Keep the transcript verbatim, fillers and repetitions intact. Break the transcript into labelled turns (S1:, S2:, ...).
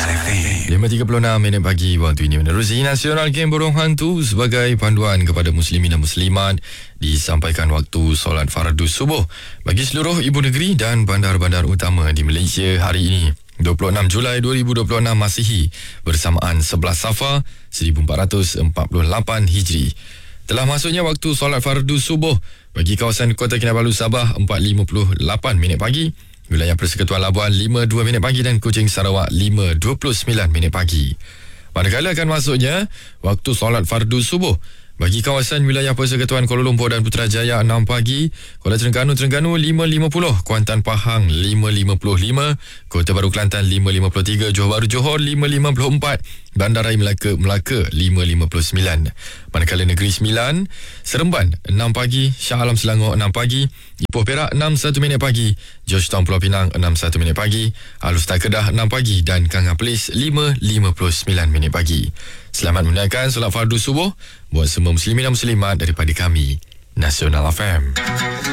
S1: Nasional F M.
S2: lima tiga puluh enam minit pagi waktu ini menerusi Nasional Game Burung Hantu sebagai panduan kepada muslimin dan muslimat disampaikan waktu solat fardu subuh bagi seluruh ibu negeri dan bandar-bandar utama di Malaysia hari ini dua puluh enam Julai dua ribu dua puluh enam Masihi bersamaan sebelas Safar seribu empat ratus empat puluh lapan Hijri. Telah masuknya waktu solat fardu subuh bagi kawasan Kota Kinabalu Sabah empat lima puluh lapan minit pagi, wilayah Persekutuan Labuan lima dua minit pagi dan Kuching Sarawak lima dua puluh sembilan minit pagi. Manakala akan masuknya waktu solat fardu subuh bagi kawasan wilayah Persekutuan Kuala Lumpur dan Putrajaya enam pagi, Kuala Terengganu Terengganu lima lima puluh, Kuantan Pahang lima lima puluh lima, Kota Baru Kelantan lima lima puluh tiga, Johor Bahru Johor lima lima puluh empat, Bandaraya Melaka Melaka lima lima puluh sembilan. Manakala Negeri Sembilan, Seremban enam pagi, Shah Alam Selangor enam pagi, Ipoh Perak enam satu minit pagi, Georgetown Pulau Pinang enam satu minit pagi, Alustar Kedah enam pagi dan Kangha Perlis lima lima puluh sembilan minit pagi. Selamat menunaikan solat fardu subuh buat semua muslimin dan muslimat daripada kami, Nasional F M.